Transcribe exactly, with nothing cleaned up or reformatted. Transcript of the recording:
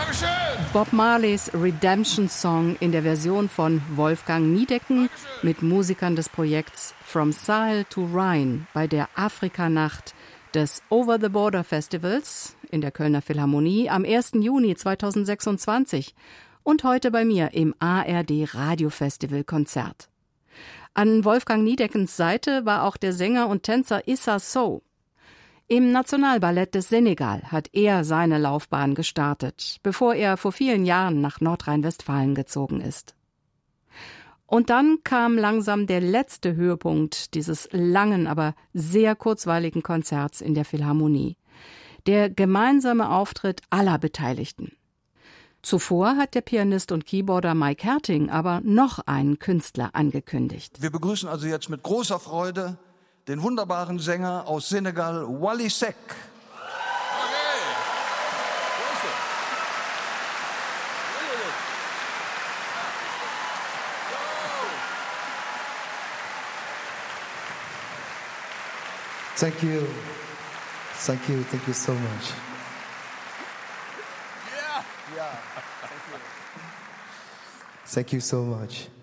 Bob Marleys Redemption Song in der Version von Wolfgang Niedecken mit Musikern des Projekts From Sahel to Rhine bei der Afrikanacht des Over the Border Festivals in der Kölner Philharmonie am ersten Juni zweitausendsechsundzwanzig und heute bei mir im A R D Radiofestival Konzert. An Wolfgang Niedeckens Seite war auch der Sänger und Tänzer Issa Sow. Im Nationalballett des Senegal hat er seine Laufbahn gestartet, bevor er vor vielen Jahren nach Nordrhein-Westfalen gezogen ist. Und dann kam langsam der letzte Höhepunkt dieses langen, aber sehr kurzweiligen Konzerts in der Philharmonie. Der gemeinsame Auftritt aller Beteiligten. Zuvor hat der Pianist und Keyboarder Mike Herting aber noch einen Künstler angekündigt. Wir begrüßen also jetzt mit großer Freude den wunderbaren Sänger aus Senegal, Wally Seck. Thank you. Thank you. Thank you so much. Yeah. Yeah. Thank you. Thank you so much.